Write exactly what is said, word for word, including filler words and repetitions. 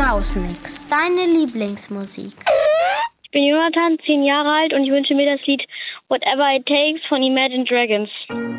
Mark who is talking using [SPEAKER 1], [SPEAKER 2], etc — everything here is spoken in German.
[SPEAKER 1] Hausmix. Deine Lieblingsmusik.
[SPEAKER 2] Ich bin Jonathan, zehn Jahre alt und ich wünsche mir das Lied Whatever It Takes von Imagine Dragons.